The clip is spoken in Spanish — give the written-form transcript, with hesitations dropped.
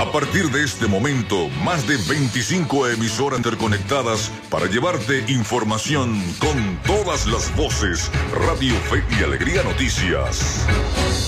A partir de este momento, más de 25 emisoras interconectadas para llevarte información con todas las voces. Radio Fe y Alegría Noticias.